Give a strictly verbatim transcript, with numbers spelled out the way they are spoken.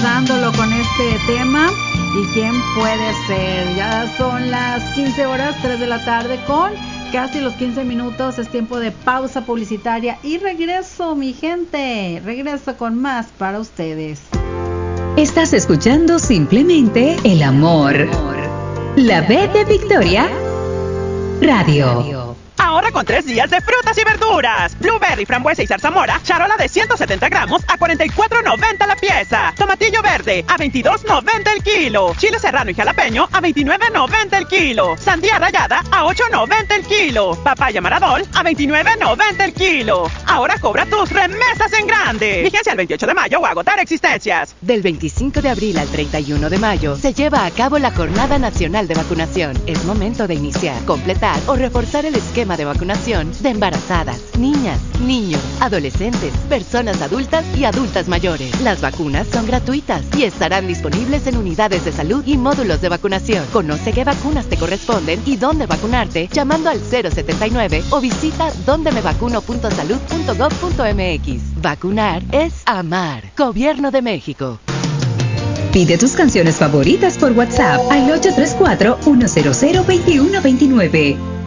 dándolo con este tema. ¿Y quién puede ser? Ya son las quince horas, tres de la tarde con casi los quince minutos. Es tiempo de pausa publicitaria y regreso, mi gente. Regreso con más para ustedes. Estás escuchando Simplemente el Amor. La B de Victoria Radio. Ahora con tres días de frutas y verduras. Blueberry, frambuesa y zarzamora, charola de ciento setenta gramos a cuarenta y cuatro noventa la pieza. Tomatillo verde a veintidós noventa el kilo. Chile serrano y jalapeño a veintinueve noventa el kilo. Sandía rallada a ocho noventa el kilo. Papaya maradol a veintinueve noventa el kilo. Ahora cobra tus remesas en grande. Vigencia el veintiocho de mayo o agotar existencias. Del veinticinco de abril al treinta y uno de mayo se lleva a cabo la Jornada Nacional de Vacunación. Es momento de iniciar, completar o reforzar el esquema de vacunación de embarazadas, niñas, niños, adolescentes, personas adultas y adultas mayores. Las vacunas son gratuitas y estarán disponibles en unidades de salud y módulos de vacunación. Conoce qué vacunas te corresponden y dónde vacunarte llamando al cero setenta y nueve o visita donde me vacuno punto salud punto gov punto mx. Vacunar es amar. Gobierno de México. Pide tus canciones favoritas por WhatsApp al ocho tres cuatro, uno cero cero, dos uno dos nueve.